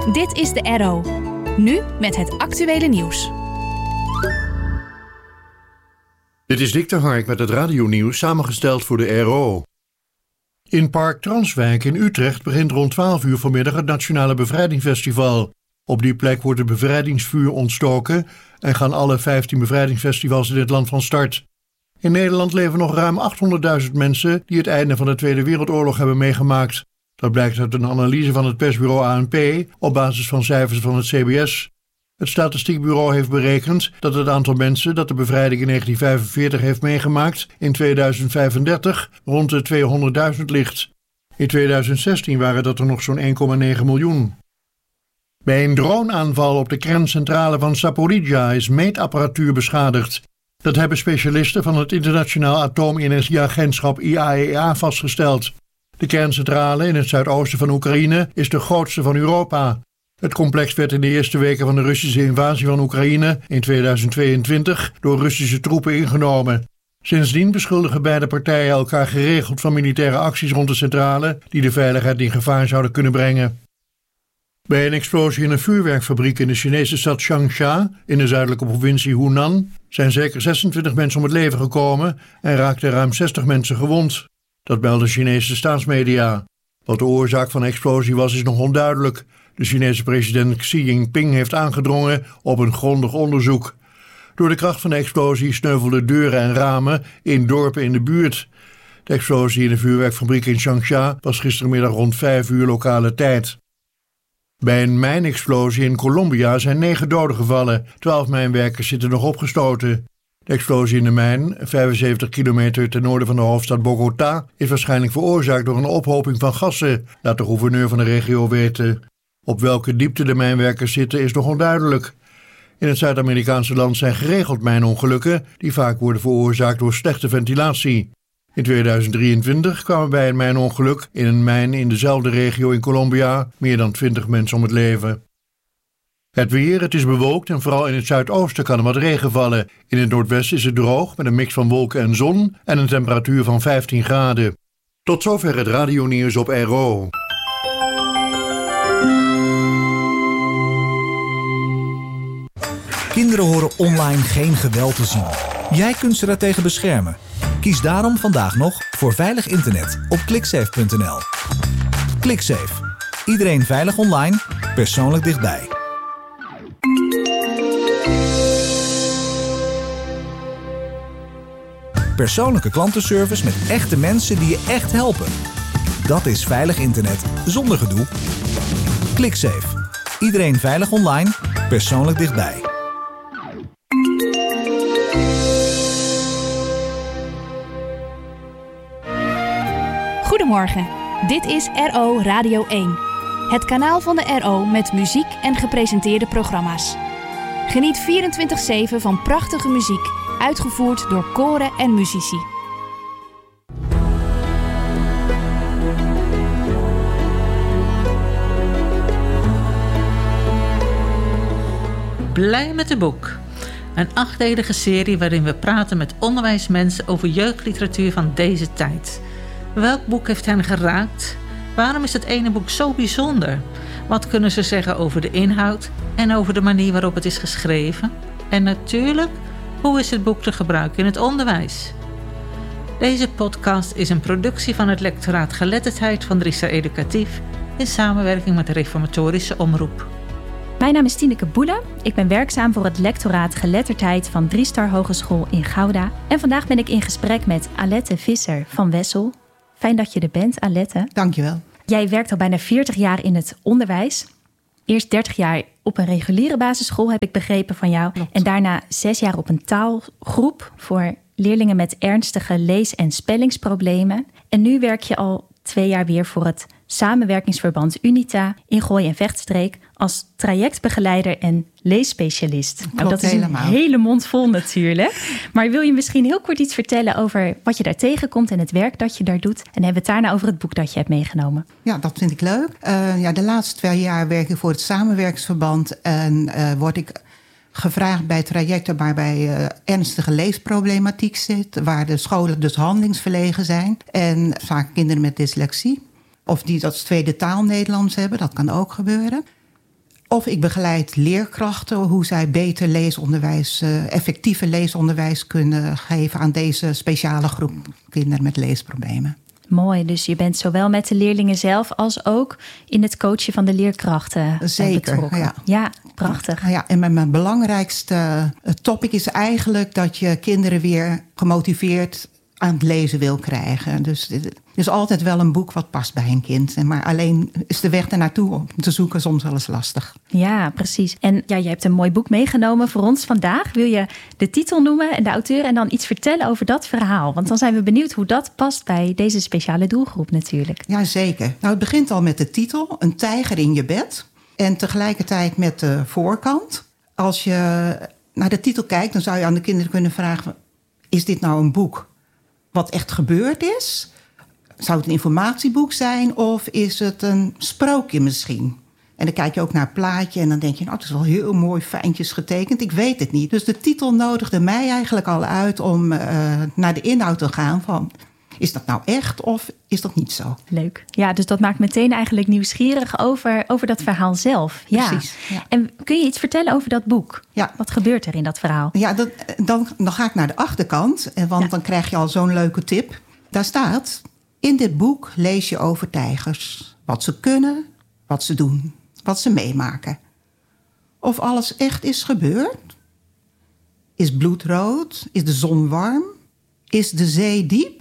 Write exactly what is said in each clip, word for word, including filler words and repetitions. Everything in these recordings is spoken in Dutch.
Dit is de R O. Nu met het actuele nieuws. Dit is Dick de Hark met het radionieuws samengesteld voor de R O. In Park Transwijk in Utrecht begint rond twaalf uur vanmiddag het Nationale Bevrijdingsfestival. Op die plek wordt het bevrijdingsvuur ontstoken en gaan alle vijftien bevrijdingsfestivals in het land van start. In Nederland leven nog ruim achthonderdduizend mensen die het einde van de Tweede Wereldoorlog hebben meegemaakt. Dat blijkt uit een analyse van het persbureau A N P op basis van cijfers van het C B S. Het statistiekbureau heeft berekend dat het aantal mensen dat de bevrijding in negentien vijfenveertig heeft meegemaakt in tweeduizend vijfendertig rond de tweehonderdduizend ligt. In tweeduizend zestien waren dat er nog zo'n één komma negen miljoen. Bij een droneaanval op de kerncentrale van Zaporizhzhia is meetapparatuur beschadigd. Dat hebben specialisten van het Internationaal Atoomenergieagentschap I A E A vastgesteld. De kerncentrale in het zuidoosten van Oekraïne is de grootste van Europa. Het complex werd in de eerste weken van de Russische invasie van Oekraïne in tweeduizend tweeëntwintig door Russische troepen ingenomen. Sindsdien beschuldigen beide partijen elkaar geregeld van militaire acties rond de centrale die de veiligheid in gevaar zouden kunnen brengen. Bij een explosie in een vuurwerkfabriek in de Chinese stad Changsha in de zuidelijke provincie Hunan zijn zeker zesentwintig mensen om het leven gekomen en raakten ruim zestig mensen gewond. Dat melden Chinese staatsmedia. Wat de oorzaak van de explosie was is nog onduidelijk. De Chinese president Xi Jinping heeft aangedrongen op een grondig onderzoek. Door de kracht van de explosie sneuvelden deuren en ramen in dorpen in de buurt. De explosie in de vuurwerkfabriek in Changsha was gistermiddag rond vijf uur lokale tijd. Bij een mijnexplosie in Colombia zijn negen doden gevallen. Twaalf mijnwerkers zitten nog opgesloten. De explosie in de mijn, vijfenzeventig kilometer ten noorden van de hoofdstad Bogota, is waarschijnlijk veroorzaakt door een ophoping van gassen, laat de gouverneur van de regio weten. Op welke diepte de mijnwerkers zitten is nog onduidelijk. In het Zuid-Amerikaanse land zijn geregeld mijnongelukken die vaak worden veroorzaakt door slechte ventilatie. In tweeduizend drieëntwintig kwamen bij een mijnongeluk in een mijn in dezelfde regio in Colombia meer dan twintig mensen om het leven. Het weer, het is bewolkt en vooral in het zuidoosten kan er wat regen vallen. In het noordwesten is het droog met een mix van wolken en zon en een temperatuur van vijftien graden. Tot zover het radionieuws op R O. Kinderen horen online geen geweld te zien. Jij kunt ze daartegen beschermen. Kies daarom vandaag nog voor veilig internet op kliksafe punt n l. Kliksafe. Iedereen veilig online, persoonlijk dichtbij. Persoonlijke klantenservice met echte mensen die je echt helpen. Dat is veilig internet zonder gedoe. Kliksafe. Iedereen veilig online, persoonlijk dichtbij. Goedemorgen, dit is R O Radio één. Het kanaal van de R O met muziek en gepresenteerde programma's. Geniet vierentwintig zeven van prachtige muziek, uitgevoerd door koren en muzici. Blij met de boek. Een achtdelige serie waarin we praten met onderwijsmensen over jeugdliteratuur van deze tijd. Welk boek heeft hen geraakt? Waarom is het ene boek zo bijzonder? Wat kunnen ze zeggen over de inhoud en over de manier waarop het is geschreven? En natuurlijk, hoe is het boek te gebruiken in het onderwijs? Deze podcast is een productie van het lectoraat Geletterdheid van Drista Educatief in samenwerking met de Reformatorische Omroep. Mijn naam is Tineke Boele. Ik ben werkzaam voor het lectoraat Geletterdheid van Driestar Hogeschool in Gouda. En vandaag ben ik in gesprek met Alette Visser van Wessel. Fijn dat je er bent, Alette. Dankjewel. Jij werkt al bijna veertig jaar in het onderwijs. Eerst dertig jaar op een reguliere basisschool, heb ik begrepen van jou. Klopt. En daarna zes jaar op een taalgroep voor leerlingen met ernstige lees- en spellingsproblemen. En nu werk je al twee jaar weer voor het samenwerkingsverband UNITA in Gooi en Vechtstreek als trajectbegeleider en leesspecialist. Klopt, nou, dat is helemaal. een hele mond vol natuurlijk. Maar wil je misschien heel kort iets vertellen over wat je daar tegenkomt en het werk dat je daar doet? En dan hebben we het daarna over het boek dat je hebt meegenomen. Ja, dat vind ik leuk. Uh, ja, de laatste twee jaar werk ik voor het samenwerkingsverband en uh, word ik gevraagd bij trajecten waarbij uh, ernstige leesproblematiek zit, waar de scholen dus handelingsverlegen zijn en vaak kinderen met dyslexie. Of die als tweede taal Nederlands hebben, dat kan ook gebeuren. Of ik begeleid leerkrachten hoe zij beter leesonderwijs, uh, effectieve leesonderwijs kunnen geven aan deze speciale groep kinderen met leesproblemen. Mooi, dus je bent zowel met de leerlingen zelf als ook in het coachen van de leerkrachten Zeker, betrokken. Ja. ja, prachtig. Ja, en mijn, mijn belangrijkste topic is eigenlijk dat je kinderen weer gemotiveerd aan het lezen wil krijgen. Dus er is altijd wel een boek wat past bij een kind. Maar alleen is de weg ernaartoe om te zoeken soms wel eens lastig. Ja, precies. En ja, je hebt een mooi boek meegenomen voor ons vandaag. Wil je de titel noemen en de auteur en dan iets vertellen over dat verhaal? Want dan zijn we benieuwd hoe dat past bij deze speciale doelgroep natuurlijk. Ja, zeker. Nou, het begint al met de titel, Een tijger in je bed. En tegelijkertijd met de voorkant. Als je naar de titel kijkt, dan zou je aan de kinderen kunnen vragen: is dit nou een boek wat echt gebeurd is? Zou het een informatieboek zijn of is het een sprookje misschien? En dan kijk je ook naar het plaatje en dan denk je, nou, het is wel heel mooi fijntjes getekend. Ik weet het niet. Dus de titel nodigde mij eigenlijk al uit om uh, naar de inhoud te gaan van: is dat nou echt of is dat niet zo? Leuk. Ja, dus dat maakt meteen eigenlijk nieuwsgierig over, over dat verhaal zelf. Ja. Precies. Ja. En kun je iets vertellen over dat boek? Ja. Wat gebeurt er in dat verhaal? Ja, dat, dan, dan ga ik naar de achterkant, want Ja. dan krijg je al zo'n leuke tip. Daar staat: in dit boek lees je over tijgers. Wat ze kunnen, wat ze doen, wat ze meemaken. Of alles echt is gebeurd? Is bloed rood? Is de zon warm? Is de zee diep?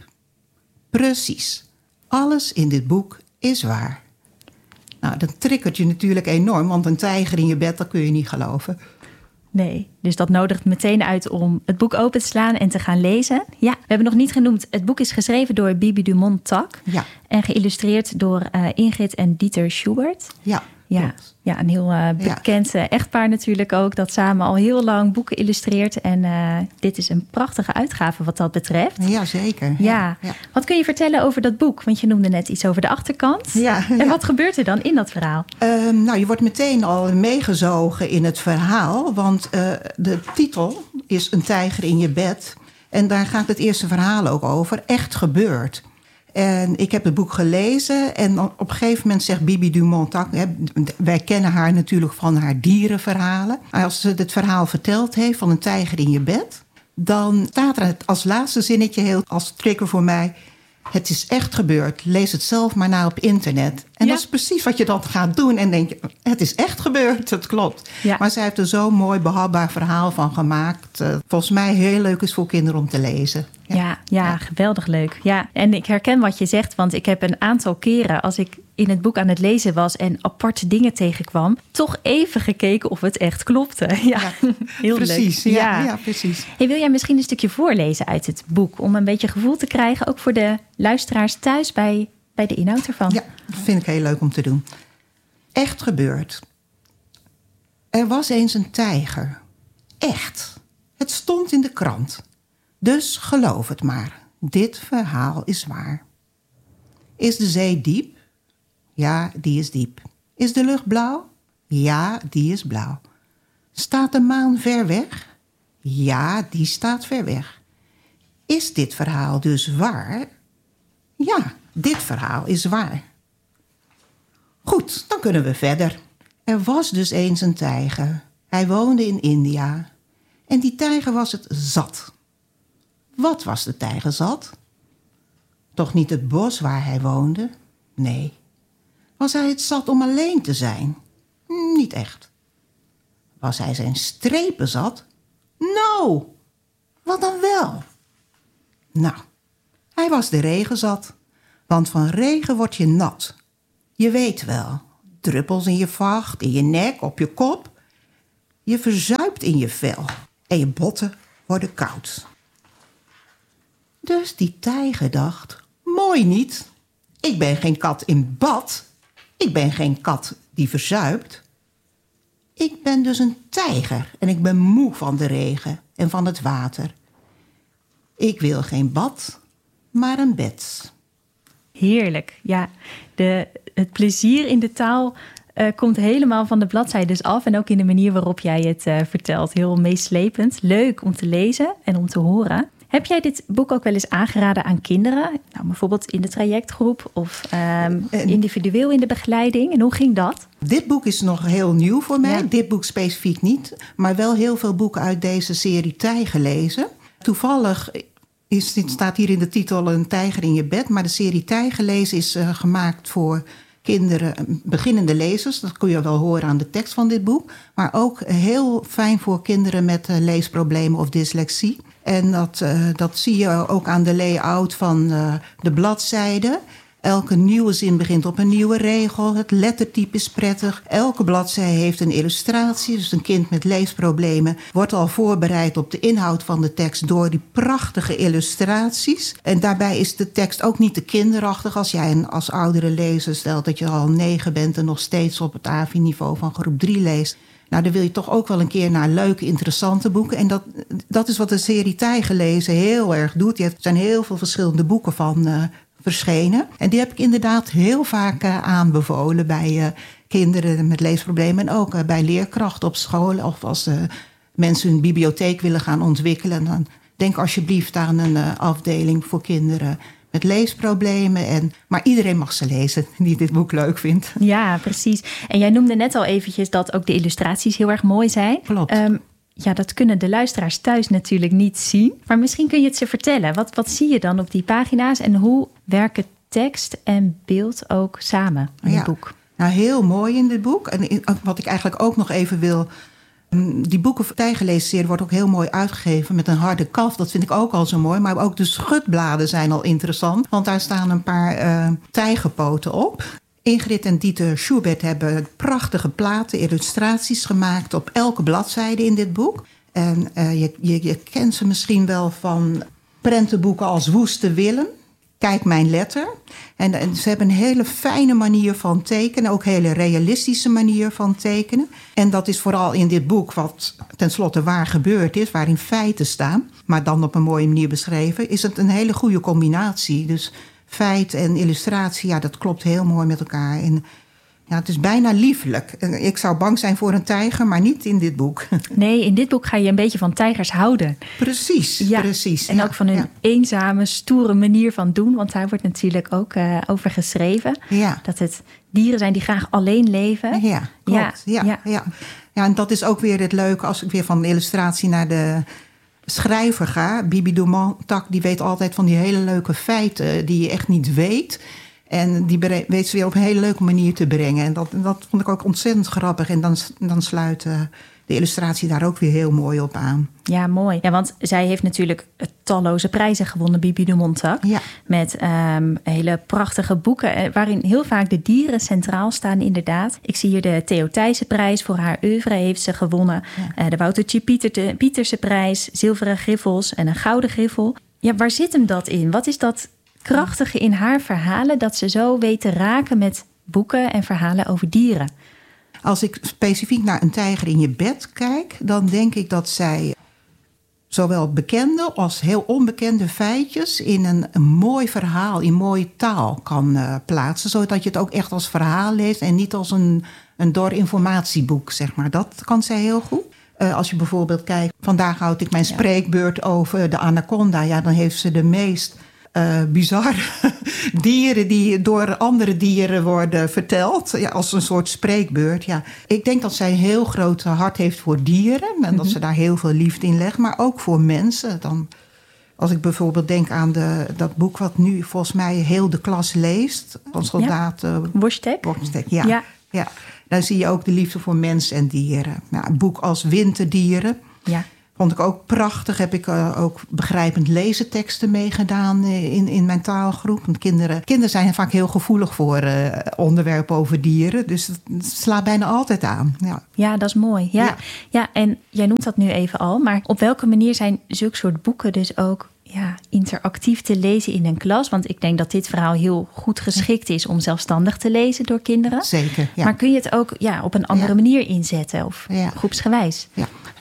Precies. Alles in dit boek is waar. Nou, dat triggert je natuurlijk enorm, want een tijger in je bed, dat kun je niet geloven. Nee, dus dat nodigt meteen uit om het boek open te slaan en te gaan lezen. Ja, we hebben nog niet genoemd, het boek is geschreven door Bibi Dumont-Tak. Ja. En geïllustreerd door uh, Ingrid en Dieter Schubert. Ja, Ja, klopt. ja, een heel uh, bekend uh, echtpaar natuurlijk ook, dat samen al heel lang boeken illustreert. En uh, dit is een prachtige uitgave wat dat betreft. Ja, zeker. Ja. Ja, ja. Wat kun je vertellen over dat boek? Want je noemde net iets over de achterkant. Ja, En ja. wat gebeurt er dan in dat verhaal? Uh, nou, je wordt meteen al meegezogen in het verhaal, want uh, de titel is Een tijger in je bed. En daar gaat het eerste verhaal ook over, echt gebeurd. En ik heb het boek gelezen en op een gegeven moment zegt Bibi Dumont-Tak, hè, wij kennen haar natuurlijk van haar dierenverhalen. Als ze het verhaal verteld heeft van Een tijger in je bed, dan staat er als laatste zinnetje heel als trigger voor mij: het is echt gebeurd, lees het zelf maar na op internet. En Ja. dat is precies wat je dan gaat doen en denk je, het is echt gebeurd, het klopt. Ja. Maar zij heeft er zo'n mooi behapbaar verhaal van gemaakt. Uh, volgens mij heel leuk is voor kinderen om te lezen. Ja, ja, ja, geweldig leuk. Ja, en ik herken wat je zegt, want ik heb een aantal keren als ik in het boek aan het lezen was en aparte dingen tegenkwam, toch even gekeken of het echt klopte. Ja, Ja, heel precies, leuk. ja, ja, precies. Hey, wil jij misschien een stukje voorlezen uit het boek om een beetje gevoel te krijgen, ook voor de luisteraars thuis bij, bij de inhoud ervan? Ja, dat vind ik heel leuk om te doen. Echt gebeurd. Er was eens een tijger. Echt. Het stond in de krant. Dus geloof het maar. Dit verhaal is waar. Is de zee diep? Ja, die is diep. Is de lucht blauw? Ja, die is blauw. Staat de maan ver weg? Ja, die staat ver weg. Is dit verhaal dus waar? Ja, dit verhaal is waar. Goed, dan kunnen we verder. Er was dus eens een tijger. Hij woonde in India. En die tijger was het zat. Wat was de tijger zat? Toch niet het bos waar hij woonde? Nee. Was hij het zat om alleen te zijn? Niet echt. Was hij zijn strepen zat? Nou, wat dan wel? Nou, hij was de regen zat. Want van regen word je nat. Je weet wel, druppels in je vacht, in je nek, op je kop. Je verzuipt in je vel en je botten worden koud. Dus die tijger dacht, mooi niet. Ik ben geen kat in bad. Ik ben geen kat die verzuipt. Ik ben dus een tijger en ik ben moe van de regen en van het water. Ik wil geen bad, maar een bed. Heerlijk. Ja, de, het plezier in de taal uh, komt helemaal van de bladzijdes af. En ook in de manier waarop jij het uh, vertelt. Heel meeslepend. Leuk om te lezen en om te horen. Heb jij dit boek ook wel eens aangeraden aan kinderen? Nou, bijvoorbeeld in de trajectgroep of um, individueel in de begeleiding. En hoe ging dat? Dit boek is nog heel nieuw voor mij. Ja. Dit boek specifiek niet. Maar wel heel veel boeken uit deze serie Tij gelezen. Toevallig is, dit staat hier in de titel Een tijger in je bed. Maar de serie Tij gelezen is uh, gemaakt voor kinderen, beginnende lezers. Dat kun je wel horen aan de tekst van dit boek. Maar ook heel fijn voor kinderen met uh, leesproblemen of dyslexie. En dat, uh, dat zie je ook aan de layout van uh, de bladzijden. Elke nieuwe zin begint op een nieuwe regel. Het lettertype is prettig. Elke bladzij heeft een illustratie. Dus een kind met leesproblemen wordt al voorbereid op de inhoud van de tekst door die prachtige illustraties. En daarbij is de tekst ook niet te kinderachtig. Als jij als oudere lezer stelt dat je al negen bent en nog steeds op het A V I-niveau van groep drie leest. Nou, dan wil je toch ook wel een keer naar leuke, interessante boeken. En dat, dat is wat de serie Tij gelezen heel erg doet. Er zijn heel veel verschillende boeken van uh, verschenen. En die heb ik inderdaad heel vaak uh, aanbevolen bij uh, kinderen met leesproblemen. En ook uh, bij leerkrachten op school. Of als uh, mensen een bibliotheek willen gaan ontwikkelen. Dan denk alsjeblieft aan een uh, afdeling voor kinderen met leesproblemen. En, maar iedereen mag ze lezen die dit boek leuk vindt. Ja, precies. En jij noemde net al eventjes dat ook de illustraties heel erg mooi zijn. Klopt. Um, ja, dat kunnen de luisteraars thuis natuurlijk niet zien. Maar misschien kun je het ze vertellen. Wat, wat zie je dan op die pagina's en hoe werken tekst en beeld ook samen in ja, het boek? Nou, heel mooi in dit boek. En wat ik eigenlijk ook nog even wil. Die boeken voor Tijgelezen wordt ook heel mooi uitgegeven met een harde kaft. Dat vind ik ook al zo mooi. Maar ook de schutbladen zijn al interessant. Want daar staan een paar uh, tijgerpoten op. Ingrid en Dieter Schubert hebben prachtige platen, illustraties gemaakt op elke bladzijde in dit boek. En uh, je, je, je kent ze misschien wel van prentenboeken als Woeste Willem. Kijk mijn letter. En, en ze hebben een hele fijne manier van tekenen. Ook een hele realistische manier van tekenen. En dat is vooral in dit boek wat tenslotte waar gebeurd is. Waarin feiten staan. Maar dan op een mooie manier beschreven. Is het een hele goede combinatie. Dus feit en illustratie, ja, dat klopt heel mooi met elkaar. En ja, het is bijna liefelijk. Ik zou bang zijn voor een tijger, maar niet in dit boek. Nee, in dit boek ga je een beetje van tijgers houden. Precies, ja, precies. En ja, ook van hun ja. eenzame, stoere manier van doen. Want daar wordt natuurlijk ook uh, over geschreven. Ja. Dat het dieren zijn die graag alleen leven. Ja, klopt. Ja, ja, ja. Ja. Ja, en dat is ook weer het leuke als ik weer van de illustratie naar de schrijver ga. Bibi Dumontak, die weet altijd van die hele leuke feiten die je echt niet weet. En die bere- weet ze weer op een hele leuke manier te brengen. En dat, dat vond ik ook ontzettend grappig. En dan, dan sluit uh, de illustratie daar ook weer heel mooi op aan. Ja, mooi. Ja, want zij heeft natuurlijk talloze prijzen gewonnen, Bibi Dumontak. Ja. Met um, hele prachtige boeken, waarin heel vaak de dieren centraal staan inderdaad. Ik zie hier de Theo Thijssenprijs voor haar oeuvre heeft ze gewonnen. Ja. Uh, de Woutertje Pieter, Pietersenprijs, zilveren griffels en een gouden griffel. Ja, waar zit hem dat in? Wat is dat krachtige in haar verhalen dat ze zo weet te raken met boeken en verhalen over dieren? Als ik specifiek naar Een tijger in je bed kijk, dan denk ik dat zij zowel bekende als heel onbekende feitjes in een, een mooi verhaal, in mooie taal kan uh, plaatsen. Zodat je het ook echt als verhaal leest en niet als een, een dor informatieboek, zeg maar. Dat kan zij heel goed. Uh, als je bijvoorbeeld kijkt, vandaag houd ik mijn ja. spreekbeurt over de anaconda. Ja, dan heeft ze de meest Uh, bizarre dieren die door andere dieren worden verteld. Ja, als een soort spreekbeurt. Ja. Ik denk dat zij een heel groot hart heeft voor dieren. En mm-hmm. dat ze daar heel veel liefde in legt. Maar ook voor mensen. Dan, als ik bijvoorbeeld denk aan de, dat boek wat nu volgens mij heel de klas leest. Van soldaat ja. Worstek. Worstek, ja. Ja. ja. Dan zie je ook de liefde voor mensen en dieren. Nou, een boek als Winterdieren. Ja. Vond ik ook prachtig. Heb ik uh, ook begrijpend lezen teksten meegedaan in, in mijn taalgroep. Want kinderen, kinderen zijn vaak heel gevoelig voor uh, onderwerpen over dieren. Dus het slaat bijna altijd aan. Ja, ja dat is mooi. Ja. Ja. ja, en jij noemt dat nu even al. Maar op welke manier zijn zulke soort boeken dus ook ja, interactief te lezen in een klas? Want ik denk dat dit verhaal heel goed geschikt is om zelfstandig te lezen door kinderen. Zeker, ja. Maar kun je het ook ja, op een andere ja. manier inzetten of ja. groepsgewijs? Ja. Nou,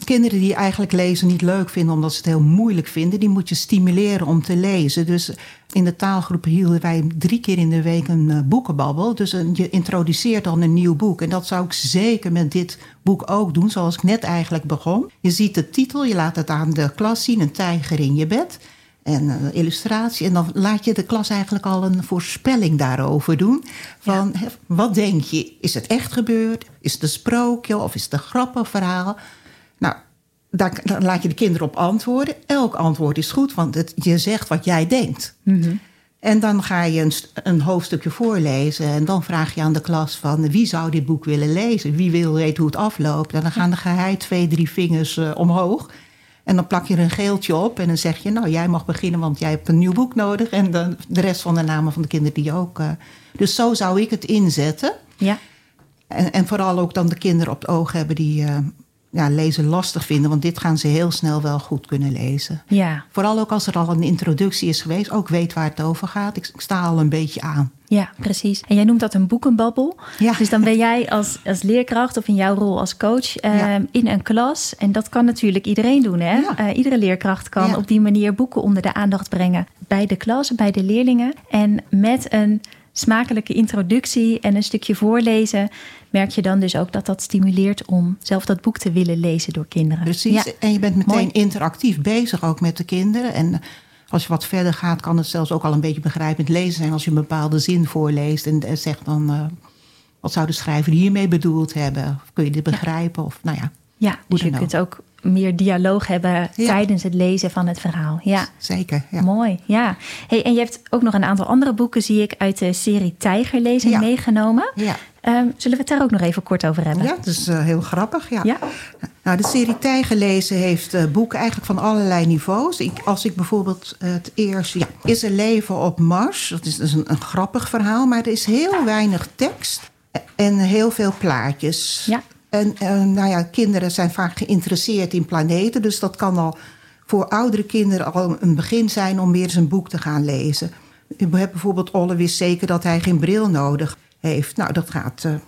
kinderen die eigenlijk lezen niet leuk vinden omdat ze het heel moeilijk vinden, die moet je stimuleren om te lezen. Dus in de taalgroep hielden wij drie keer in de week een uh, boekenbabbel. Dus uh, je introduceert dan een nieuw boek. En dat zou ik zeker met dit boek ook doen, zoals ik net eigenlijk begon. Je ziet de titel, je laat het aan de klas zien, een tijger in je bed. En een illustratie. En dan laat je de klas eigenlijk al een voorspelling daarover doen. Van, ja. Wat denk je? Is het echt gebeurd? Is het een sprookje? Of is het een grappig verhaal? Nou, daar, daar laat je de kinderen op antwoorden. Elk antwoord is goed, want het, je zegt wat jij denkt. Mm-hmm. En dan ga je een, een hoofdstukje voorlezen. En dan vraag je aan de klas van, wie zou dit boek willen lezen? Wie wil weten hoe het afloopt? En dan gaan de geheid twee, drie vingers uh, omhoog. En dan plak je er een geeltje op en dan zeg je, nou, jij mag beginnen, want jij hebt een nieuw boek nodig. En de, de rest van de namen van de kinderen die ook. Uh, dus zo zou ik het inzetten. Ja. En, en vooral ook dan de kinderen op het oog hebben die uh, ja, lezen lastig vinden. Want dit gaan ze heel snel wel goed kunnen lezen. Ja. Vooral ook als er al een introductie is geweest. Ook weet waar het over gaat. Ik, ik sta al een beetje aan. Ja, precies. En jij noemt dat een boekenbabbel. Ja. Dus dan ben jij als, als leerkracht of in jouw rol als coach uh, ja. in een klas. En dat kan natuurlijk iedereen doen. Hè? Ja. Uh, iedere leerkracht kan ja. op die manier boeken onder de aandacht brengen. Bij de klas, bij de leerlingen. En met een smakelijke introductie en een stukje voorlezen, merk je dan dus ook dat dat stimuleert om zelf dat boek te willen lezen door kinderen. Precies. Ja. En je bent meteen Mooi. interactief bezig ook met de kinderen. En als je wat verder gaat, kan het zelfs ook al een beetje begrijpend lezen zijn als je een bepaalde zin voorleest en zegt dan, uh, wat zou de schrijver hiermee bedoeld hebben? Of kun je dit begrijpen? Ja. Of nou ja. Ja, dus je kunt ook meer dialoog hebben ja. tijdens het lezen van het verhaal. Ja. Zeker. Ja. Mooi, ja. Hey, en je hebt ook nog een aantal andere boeken, zie ik, uit de serie Tijgerlezen ja. meegenomen. Ja. Um, zullen we het daar ook nog even kort over hebben? Ja, dat is uh, heel grappig. Ja. Ja? Nou, de serie Tijgerlezen heeft uh, boeken eigenlijk van allerlei niveaus. Ik, als ik bijvoorbeeld uh, het eerste, ja, Is er leven op Mars? Dat is dus een, een grappig verhaal, maar er is heel weinig tekst en heel veel plaatjes. Ja. En uh, nou ja, kinderen zijn vaak geïnteresseerd in planeten. Dus dat kan al voor oudere kinderen al een begin zijn om weer eens een boek te gaan lezen. Je hebt bijvoorbeeld Olle wist zeker dat hij geen bril nodig heeft. Nou, dat gaat uh,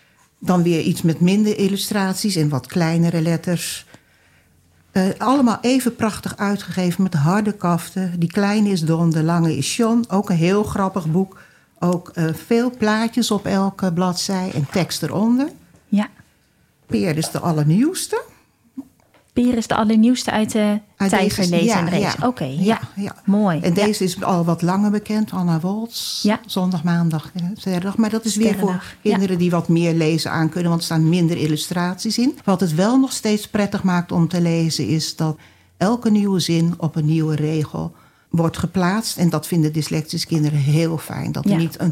dan weer iets met minder illustraties en wat kleinere letters. Uh, allemaal even prachtig uitgegeven met harde kaften. Die kleine is Don, de lange is John. Ook een heel grappig boek. Ook uh, veel plaatjes op elke bladzij en tekst eronder. Ja. Peer is de allernieuwste. Peer is de allernieuwste uit de Tijgerlezen ja, ja, Oké, okay, ja. ja, ja. Mooi. En deze ja. is al wat langer bekend. Anna Woltz. Ja. Zondag, maandag, zaterdag. Maar dat is weer voor kinderen ja. die wat meer lezen aan kunnen. Want er staan minder illustraties in. Wat het wel nog steeds prettig maakt om te lezen is dat elke nieuwe zin op een nieuwe regel wordt geplaatst. En dat vinden dyslectische kinderen heel fijn. Dat er ja. niet een...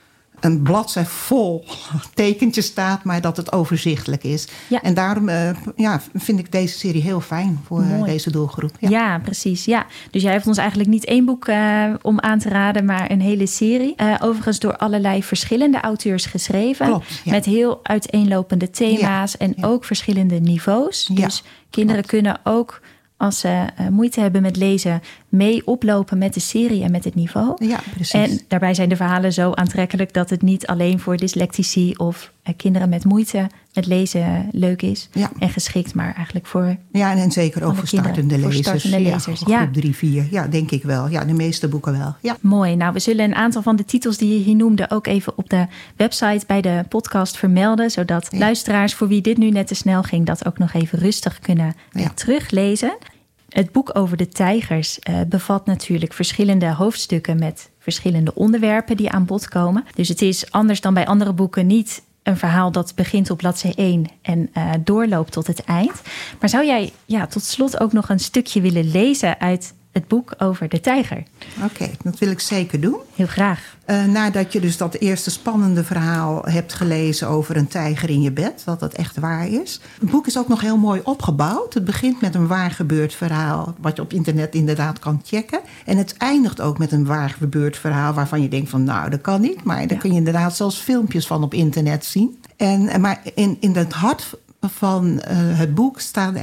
een bladzij vol tekentjes staat, maar dat het overzichtelijk is. Ja. En daarom uh, ja, vind ik deze serie heel fijn voor uh, deze doelgroep. Ja. ja, precies. Ja. Dus jij heeft ons eigenlijk niet één boek uh, om aan te raden, maar een hele serie. Uh, overigens door allerlei verschillende auteurs geschreven. Klopt, ja. Met heel uiteenlopende thema's ja. en ja. ook verschillende niveaus. Ja. Dus kinderen Klopt. kunnen ook, als ze uh, moeite hebben met lezen, mee oplopen met de serie en met het niveau. Ja, precies. En daarbij zijn de verhalen zo aantrekkelijk dat het niet alleen voor dyslectici of uh, kinderen met moeite met lezen leuk is ja. en geschikt, maar eigenlijk voor ja, en zeker ook voor startende lezers. Voor startende lezers. Ja, groep drie, vier. Ja, denk ik wel. Ja, de meeste boeken wel. Ja. Mooi. Nou, we zullen een aantal van de titels die je hier noemde ook even op de website bij de podcast vermelden, zodat ja. luisteraars voor wie dit nu net te snel ging, dat ook nog even rustig kunnen ja. teruglezen. Het boek over de tijgers uh, bevat natuurlijk verschillende hoofdstukken met verschillende onderwerpen die aan bod komen. Dus het is anders dan bij andere boeken niet een verhaal dat begint op bladzij één en uh, doorloopt tot het eind. Maar zou jij ja, tot slot ook nog een stukje willen lezen uit het boek over de tijger? Oké, okay, dat wil ik zeker doen. Heel graag. Uh, nadat je dus dat eerste spannende verhaal hebt gelezen over een tijger in je bed, dat dat echt waar is. Het boek is ook nog heel mooi opgebouwd. Het begint met een waar gebeurd verhaal, wat je op internet inderdaad kan checken. En het eindigt ook met een waar gebeurd verhaal waarvan je denkt van nou, dat kan niet. Maar daar ja. kun je inderdaad zelfs filmpjes van op internet zien. En, maar in, in het hart van uh, het boek staan